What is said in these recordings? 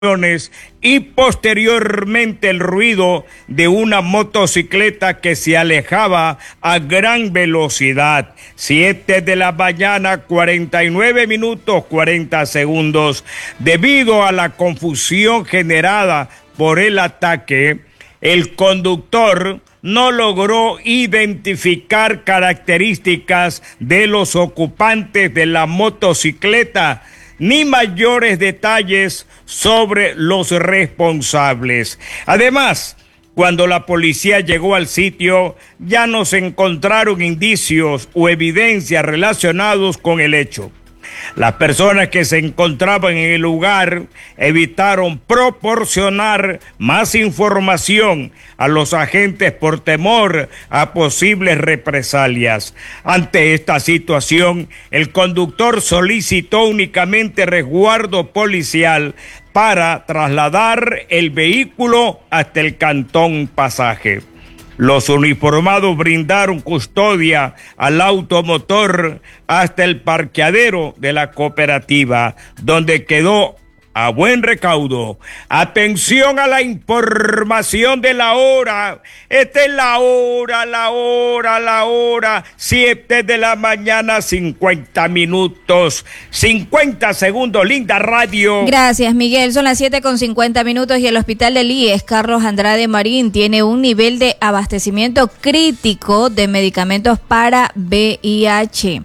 y posteriormente el ruido de una motocicleta que se alejaba a gran velocidad. 7 de la mañana, 49 minutos, 40 segundos. Debido a la confusión generada por el ataque, el conductor no logró identificar características de los ocupantes de la motocicleta, ni mayores detalles sobre los responsables. Además, cuando la policía llegó al sitio, ya no se encontraron indicios o evidencias relacionados con el hecho. Las personas que se encontraban en el lugar evitaron proporcionar más información a los agentes por temor a posibles represalias. Ante esta situación, el conductor solicitó únicamente resguardo policial para trasladar el vehículo hasta el cantón Pasaje. Los uniformados brindaron custodia al automotor hasta el parqueadero de la cooperativa, donde quedó a buen recaudo. Atención a la información de la hora. Esta es la hora. 7 de la mañana, 50 minutos, 50 segundos, linda radio. Gracias, Miguel. Son las 7:50 y el hospital del IES Carlos Andrade Marín tiene un nivel de abastecimiento crítico de medicamentos para VIH.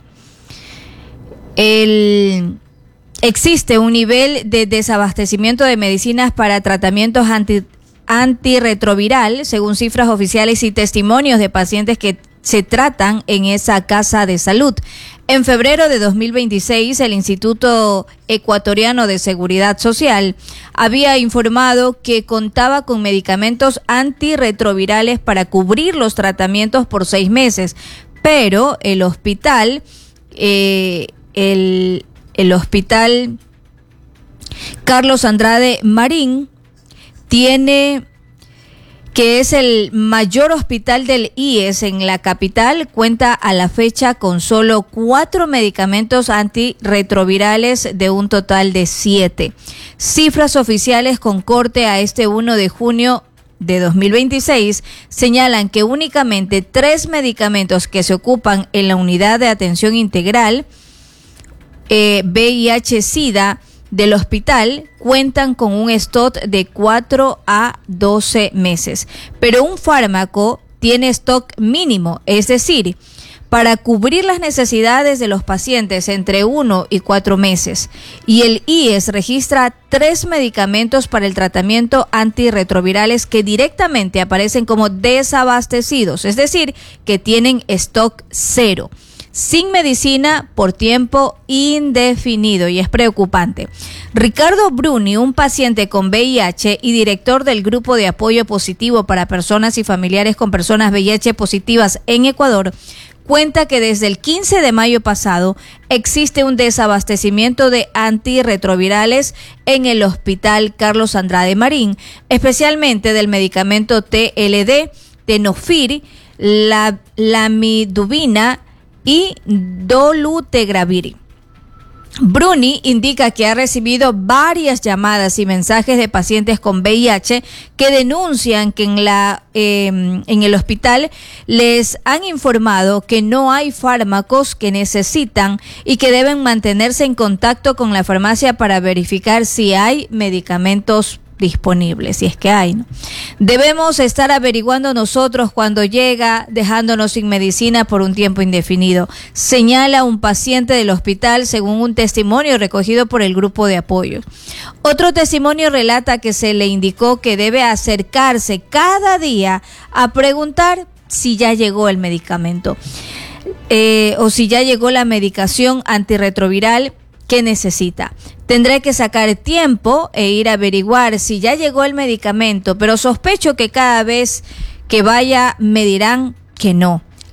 Existe un nivel de desabastecimiento de medicinas para tratamientos antirretroviral, según cifras oficiales y testimonios de pacientes que se tratan en esa casa de salud. En febrero de 2026, el Instituto Ecuatoriano de Seguridad Social había informado que contaba con medicamentos antirretrovirales para cubrir los tratamientos por 6 meses, pero el hospital, el hospital Carlos Andrade Marín que es el mayor hospital del IES en la capital, cuenta a la fecha con solo 4 medicamentos antirretrovirales de un total de 7. Cifras oficiales con corte a este 1 de junio de 2026 señalan que únicamente 3 medicamentos que se ocupan en la unidad de atención integral VIH-Sida del hospital cuentan con un stock de 4 a 12 meses, pero un fármaco tiene stock mínimo, es decir, para cubrir las necesidades de los pacientes entre 1 y 4 meses, y el IES registra 3 medicamentos para el tratamiento antirretrovirales que directamente aparecen como desabastecidos, es decir, que tienen stock cero, sin medicina por tiempo indefinido, y es preocupante. Ricardo Bruni, un paciente con VIH y director del Grupo de Apoyo Positivo para Personas y Familiares con Personas VIH positivas en Ecuador, cuenta que desde el 15 de mayo pasado existe un desabastecimiento de antirretrovirales en el Hospital Carlos Andrade Marín, especialmente del medicamento TLD, Tenofir, la lamidubina y dolutegravir. Bruni indica que ha recibido varias llamadas y mensajes de pacientes con VIH que denuncian que en el hospital les han informado que no hay fármacos que necesitan y que deben mantenerse en contacto con la farmacia para verificar si hay medicamentos disponibles, si es que hay, ¿no? Debemos estar averiguando nosotros cuando llega, dejándonos sin medicina por un tiempo indefinido, señala un paciente del hospital según un testimonio recogido por el grupo de apoyo. Otro testimonio relata que se le indicó que debe acercarse cada día a preguntar si ya llegó el medicamento o si ya llegó la medicación antirretroviral que necesita. Tendré que sacar tiempo e ir a averiguar si ya llegó el medicamento, pero sospecho que cada vez que vaya me dirán que no.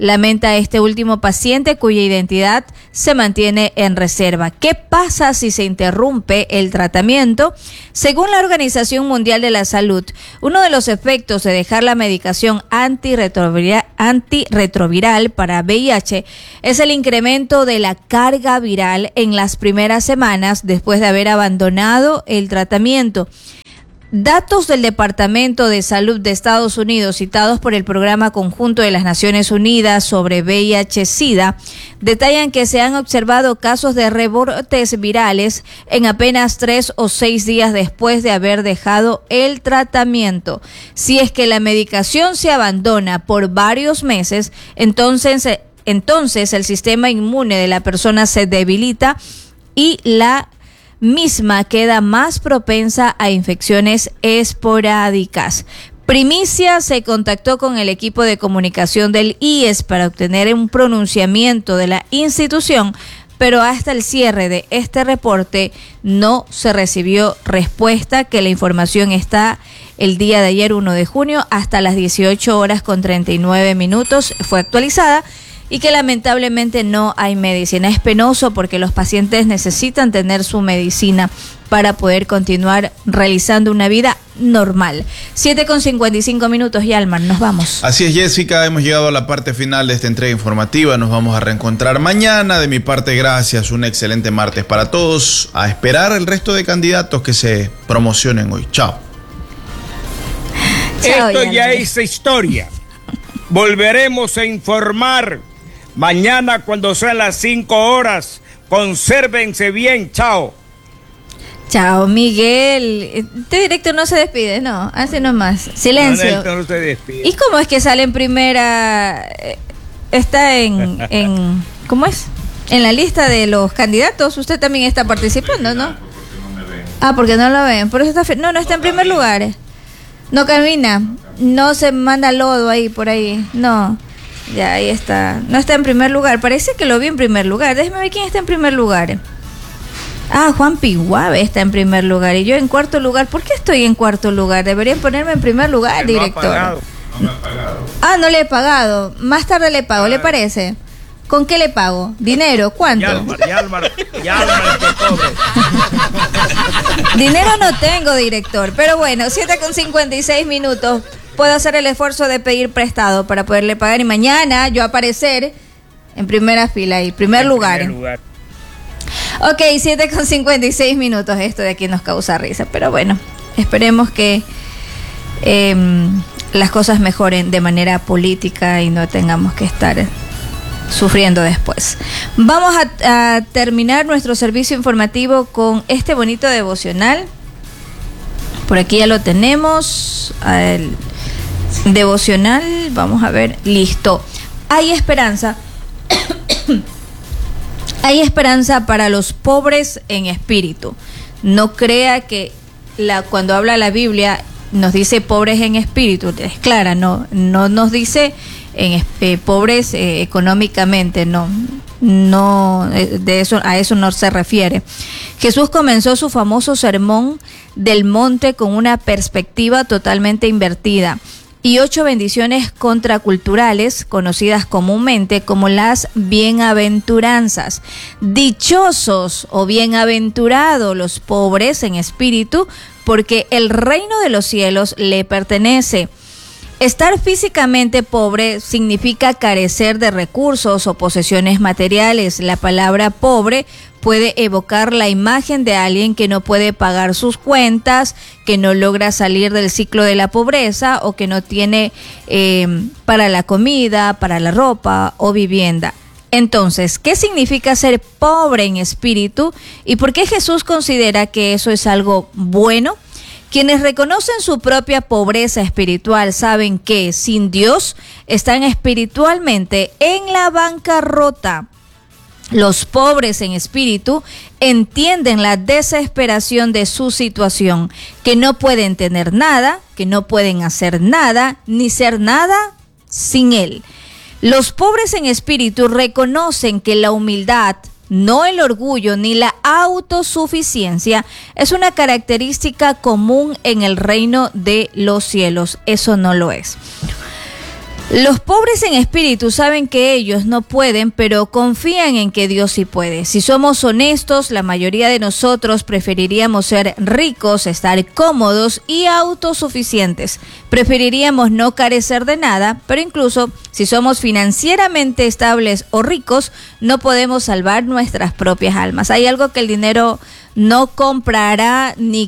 lamenta este último paciente cuya identidad se mantiene en reserva. ¿Qué pasa si se interrumpe el tratamiento? Según la Organización Mundial de la Salud, uno de los efectos de dejar la medicación antirretroviral para VIH es el incremento de la carga viral en las primeras semanas después de haber abandonado el tratamiento. Datos del Departamento de Salud de Estados Unidos citados por el Programa Conjunto de las Naciones Unidas sobre VIH-Sida detallan que se han observado casos de rebrotes virales en apenas 3 o 6 días después de haber dejado el tratamiento. Si es que la medicación se abandona por varios meses, entonces el sistema inmune de la persona se debilita y la misma queda más propensa a infecciones esporádicas. Primicia se contactó con el equipo de comunicación del IES para obtener un pronunciamiento de la institución, pero hasta el cierre de este reporte no se recibió respuesta, que la información está el día de ayer, 1 de junio, hasta las 18:39 fue actualizada. Y que lamentablemente no hay medicina. Es penoso porque los pacientes necesitan tener su medicina para poder continuar realizando una vida normal. 7:55, Yalmar, nos vamos. Así es, Jessica, hemos llegado a la parte final de esta entrega informativa. Nos vamos a reencontrar mañana. De mi parte, gracias. Un excelente martes para todos. A esperar el resto de candidatos que se promocionen hoy. Chao. Esto ya es historia. Volveremos a informar mañana cuando sean las 5 horas. Consérvense bien. Chao. Chao, Miguel. Este directo no se despide, no. Así nomás. Silencio. No se despide. ¿Y cómo es que sale en primera? Está en ¿cómo es? En la lista de los candidatos. Usted también está participando, ¿no? Porque no lo ven. Por eso está no está en primer lugar. No camina. No se manda lodo ahí por ahí. No. Ya, ahí está. No está en primer lugar. Parece que lo vi en primer lugar. Déjeme ver quién está en primer lugar. Juan Piguave está en primer lugar. Y yo en cuarto lugar. ¿Por qué estoy en cuarto lugar? Deberían ponerme en primer lugar, director. No me ha pagado. No le he pagado. Más tarde le pago, ¿le parece? ¿Con qué le pago? ¿Dinero? ¿Cuánto? Yalmar, que cobre. Dinero no tengo, director. Pero bueno, 7:56. Puedo hacer el esfuerzo de pedir prestado para poderle pagar y mañana yo aparecer en primera fila y primer lugar. Ok, 7:56. Esto de aquí nos causa risa, pero bueno, esperemos que las cosas mejoren de manera política y no tengamos que estar sufriendo después. Vamos a terminar nuestro servicio informativo con este bonito devocional. Por aquí ya lo tenemos. El devocional, vamos a ver, listo. Hay esperanza. Hay esperanza para los pobres en espíritu. No crea que cuando habla la Biblia nos dice pobres en espíritu, es clara, no nos dice pobres económicamente, no de eso, a eso no se refiere. Jesús comenzó su famoso sermón del monte con una perspectiva totalmente invertida y 8 bendiciones contraculturales conocidas comúnmente como las bienaventuranzas. Dichosos o bienaventurados los pobres en espíritu, porque el reino de los cielos le pertenece. Estar físicamente pobre significa carecer de recursos o posesiones materiales. La palabra pobre puede evocar la imagen de alguien que no puede pagar sus cuentas, que no logra salir del ciclo de la pobreza o que no tiene para la comida, para la ropa o vivienda. Entonces, ¿qué significa ser pobre en espíritu y por qué Jesús considera que eso es algo bueno? Quienes reconocen su propia pobreza espiritual saben que sin Dios están espiritualmente en la bancarrota. Los pobres en espíritu entienden la desesperación de su situación, que no pueden tener nada, que no pueden hacer nada, ni ser nada sin Él. Los pobres en espíritu reconocen que la humildad, no el orgullo ni la autosuficiencia, es una característica común en el reino de los cielos. Eso no lo es. Los pobres en espíritu saben que ellos no pueden, pero confían en que Dios sí puede. Si somos honestos, la mayoría de nosotros preferiríamos ser ricos, estar cómodos y autosuficientes. Preferiríamos no carecer de nada, pero incluso si somos financieramente estables o ricos, no podemos salvar nuestras propias almas. Hay algo que el dinero no comprará, ni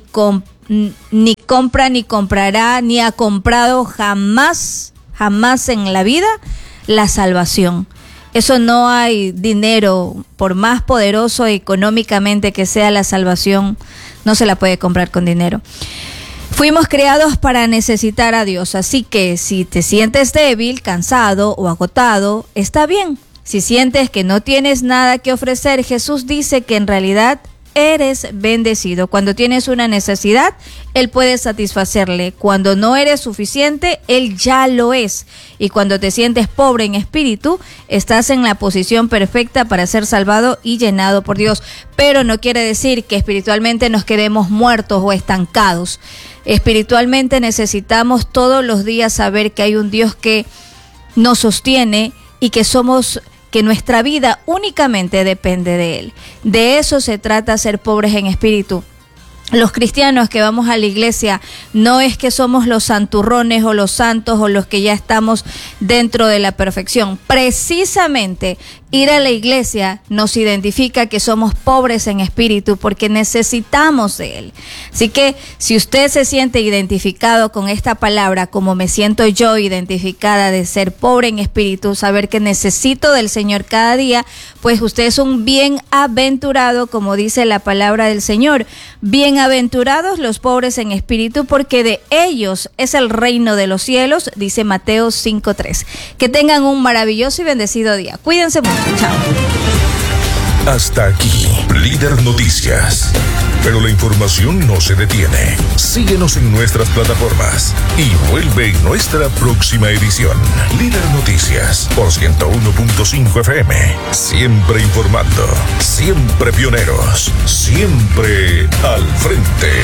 compra, ni comprará, ni ha comprado jamás en la vida: la salvación. Eso no hay dinero, por más poderoso económicamente que sea la salvación, no se la puede comprar con dinero. Fuimos creados para necesitar a Dios, así que si te sientes débil, cansado o agotado, está bien. Si sientes que no tienes nada que ofrecer, Jesús dice que en realidad eres bendecido. Cuando tienes una necesidad, Él puede satisfacerle. Cuando no eres suficiente, Él ya lo es. Y cuando te sientes pobre en espíritu, estás en la posición perfecta para ser salvado y llenado por Dios. Pero no quiere decir que espiritualmente nos quedemos muertos o estancados. Espiritualmente necesitamos todos los días saber que hay un Dios que nos sostiene y que nuestra vida únicamente depende de Él. De eso se trata ser pobres en espíritu. Los cristianos que vamos a la iglesia no es que somos los santurrones o los santos o los que ya estamos dentro de la perfección. Precisamente ir a la iglesia nos identifica que somos pobres en espíritu porque necesitamos de Él. Así que si usted se siente identificado con esta palabra, como me siento yo identificada de ser pobre en espíritu, saber que necesito del Señor cada día, pues usted es un bienaventurado, como dice la palabra del Señor. Bienaventurados los pobres en espíritu, porque de ellos es el reino de los cielos, dice Mateo 5:3. Que tengan un maravilloso y bendecido día. Cuídense mucho. Chao. Hasta aquí, Líder Noticias. Pero la información no se detiene. Síguenos en nuestras plataformas y vuelve en nuestra próxima edición. Líder Noticias por 101.5 FM. Siempre informando, siempre pioneros, siempre al frente.